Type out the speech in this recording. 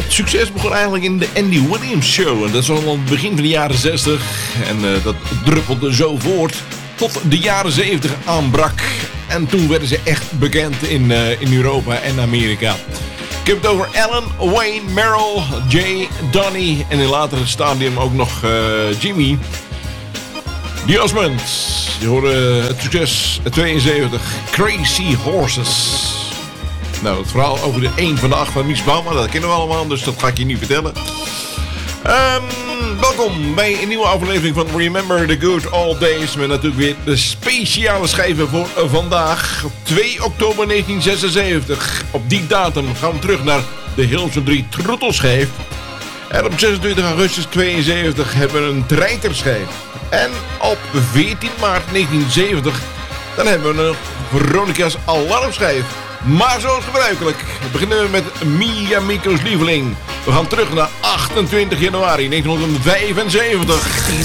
succes begon eigenlijk in de Andy Williams Show. En dat is al aan het begin van de jaren 60. En dat druppelde zo voort tot de jaren 70 aanbrak. En toen werden ze echt bekend in Europa en Amerika. Ik heb het over Alan, Wayne, Merrill, Jay, Donnie en in latere stadium ook nog Jimmy. The Osmonds. Je hoorde het succes 72. Crazy Horses. Nou, het verhaal over de 1 van de 8 van Mies Bouwman, dat kennen we allemaal, dus dat ga ik je niet vertellen. Welkom bij een nieuwe aflevering van Remember the Good Old Days. Met natuurlijk weer de speciale schijven voor vandaag. 2 oktober 1976. Op die datum gaan we terug naar de Hilversum 3 Troetelschijf. En op 26 augustus 72 hebben we een treiterschijf. En op 14 maart 1970 dan hebben we een Veronica's alarmschijf. Maar zoals gebruikelijk beginnen we met Mia Miko's lieveling. We gaan terug naar 28 januari 1975.